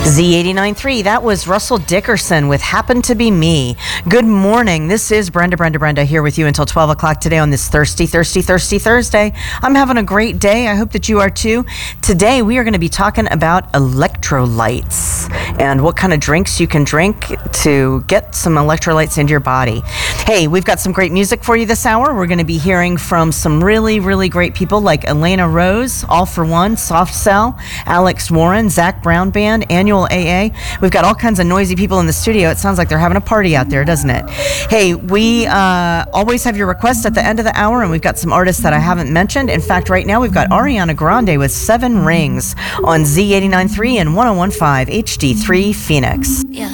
Z89.3, that was Russell Dickerson with Happen to Be Me. Good morning. This is Brenda here with you until 12 o'clock today on this thirsty Thursday. I'm having a great day. I hope that you are too. Today we are going to be talking about electrolytes and what kind of drinks you can drink to get some electrolytes into your body. Hey, we've got some great music for you this hour. We're going to be hearing from some really great people like Elena Rose, All for One, Soft Cell, Alex Warren, Zach Brown Band, Annual AA. We've got all kinds of noisy people in the studio. It sounds like they're having a party out there, doesn't it? Hey, we always have your requests at the end of the hour, and we've got some artists that I haven't mentioned. In fact, right now we've got Ariana Grande with 7 Rings on Z89.3 and 101.5 HD3 Phoenix. Yeah.